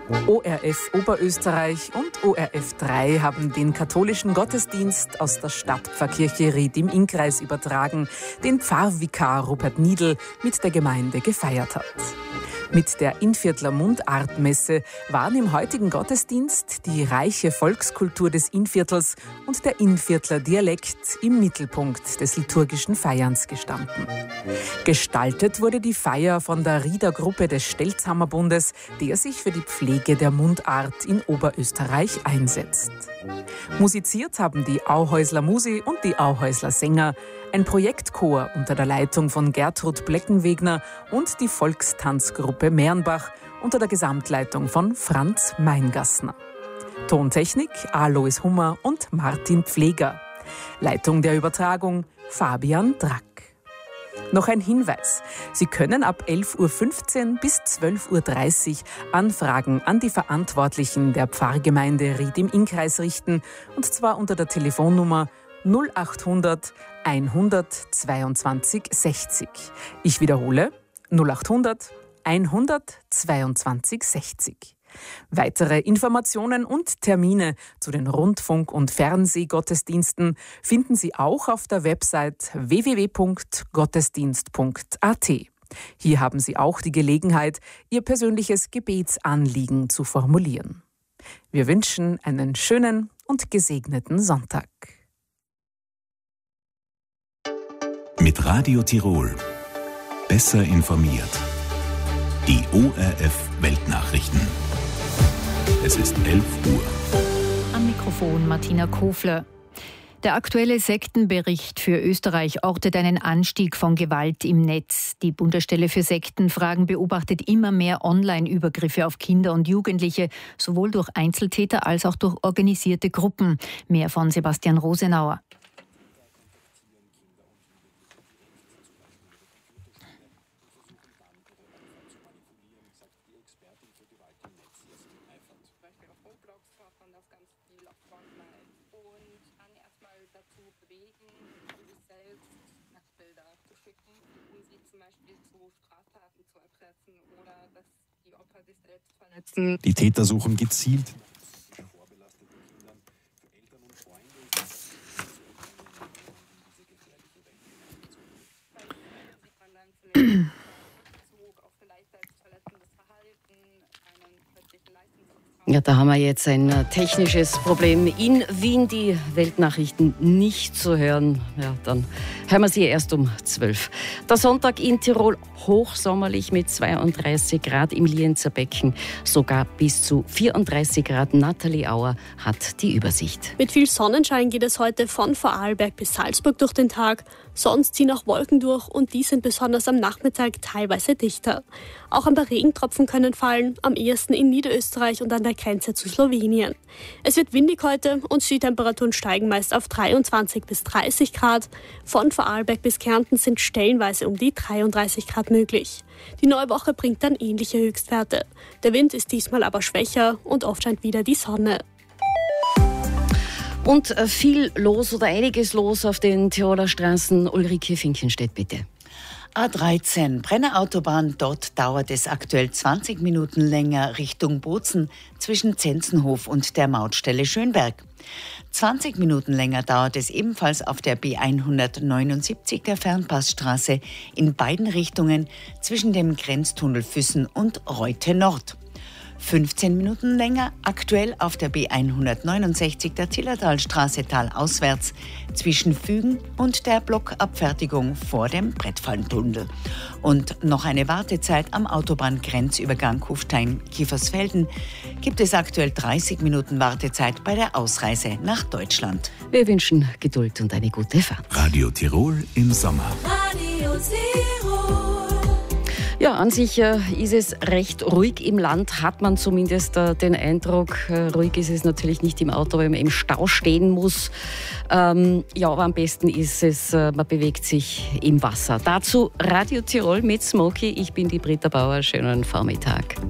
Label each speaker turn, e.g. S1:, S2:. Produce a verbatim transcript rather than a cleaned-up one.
S1: O R F Oberösterreich und O R F drei haben den katholischen Gottesdienst aus der Stadtpfarrkirche Ried im Innkreis übertragen, den Pfarrvikar Rupert Niedl mit der Gemeinde gefeiert hat. Mit der Innviertler Mundartmesse waren im heutigen Gottesdienst die reiche Volkskultur des Innviertels und der Innviertler Dialekt im Mittelpunkt des liturgischen Feierns gestanden. Gestaltet wurde die Feier von der Rieder Gruppe des Stelzhammerbundes, der sich für die Pflege der Mundart in Oberösterreich einsetzt. Musiziert haben die Auhäusler Musi und die Auhäusler Sänger, ein Projektchor unter der Leitung von Gertrud Bleckenwegner und die Volkstanzgruppe Mernbach unter der Gesamtleitung von Franz Meingassner. Tontechnik Alois Hummer und Martin Pfleger. Leitung der Übertragung Fabian Drack. Noch ein Hinweis. Sie können ab elf Uhr fünfzehn bis zwölf Uhr dreißig Anfragen an die Verantwortlichen der Pfarrgemeinde Ried im Innkreis richten, und zwar unter der Telefonnummer null achthundert hundertzweiundzwanzig sechzig. Ich wiederhole null achthundert hundertzweiundzwanzig sechzig. Weitere Informationen und Termine zu den Rundfunk- und Fernsehgottesdiensten finden Sie auch auf der Website w w w punkt gottesdienst punkt a t. Hier haben Sie auch die Gelegenheit, Ihr persönliches Gebetsanliegen zu formulieren. Wir wünschen einen schönen und gesegneten Sonntag.
S2: Mit Radio Tirol besser informiert. Die O R F Weltnachrichten. Es ist elf Uhr.
S3: Am Mikrofon Martina Kofler. Der aktuelle Sektenbericht für Österreich ortet einen Anstieg von Gewalt im Netz. Die Bundesstelle für Sektenfragen beobachtet immer mehr Online-Übergriffe auf Kinder und Jugendliche, sowohl durch Einzeltäter als auch durch organisierte Gruppen. Mehr von Sebastian Rosenauer.
S4: Die Täter suchen gezielt
S5: Ja, da haben wir jetzt ein technisches Problem in Wien, die Weltnachrichten nicht zu hören. Ja, dann hören wir sie erst um zwölf. Der Sonntag in Tirol hochsommerlich mit zweiunddreißig Grad im Lienzer Becken, sogar bis zu vierunddreißig Grad. Nathalie Auer hat die Übersicht.
S6: Mit viel Sonnenschein geht es heute von Vorarlberg bis Salzburg durch den Tag. Sonst ziehen auch Wolken durch und die sind besonders am Nachmittag teilweise dichter. Auch ein paar Regentropfen können fallen, am ehesten in Niederösterreich und an der Grenze zu Slowenien. Es wird windig heute und die Temperaturen steigen meist auf dreiundzwanzig bis dreißig Grad. Von Vorarlberg bis Kärnten sind stellenweise um die dreiunddreißig Grad möglich. Die neue Woche bringt dann ähnliche Höchstwerte. Der Wind ist diesmal aber schwächer und oft scheint wieder die Sonne.
S5: Und viel los oder einiges los auf den Tiroler Straßen. Ulrike Finkenstedt, bitte.
S7: A dreizehn, Brennerautobahn, dort dauert es aktuell zwanzig Minuten länger Richtung Bozen zwischen Zenzenhof und der Mautstelle Schönberg. zwanzig Minuten länger dauert es ebenfalls auf der B hundertneunundsiebzig der Fernpassstraße in beiden Richtungen zwischen dem Grenztunnel Füssen und Reute Nord. fünfzehn Minuten länger aktuell auf der B hundertneunundsechzig der Zillertalstraße talauswärts zwischen Fügen und der Blockabfertigung vor dem Brettfallentunnel. Und noch eine Wartezeit am Autobahngrenzübergang Kufstein-Kiefersfelden gibt es aktuell dreißig Minuten Wartezeit bei der Ausreise nach Deutschland.
S5: Wir wünschen Geduld und eine gute Fahrt.
S2: Radio Tirol im Sommer.
S8: Radio Tirol.
S5: Ja, an sich äh, ist es recht ruhig im Land, hat man zumindest äh, den Eindruck. Äh, ruhig ist es natürlich nicht im Auto, weil man im Stau stehen muss. Ähm, ja, aber am besten ist es, äh, man bewegt sich im Wasser. Dazu Radio Tirol mit Smokey. Ich bin die Britta Bauer. Schönen Vormittag.